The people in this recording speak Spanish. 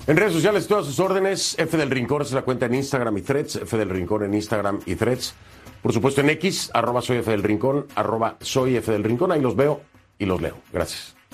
En redes sociales, estoy a sus órdenes. F del Rincón es la cuenta en Instagram y Threads. F del Rincón en Instagram y Threads. Por supuesto en X, @soy F del Rincón, @soy F del Rincón. Ahí los veo y los leo. Gracias.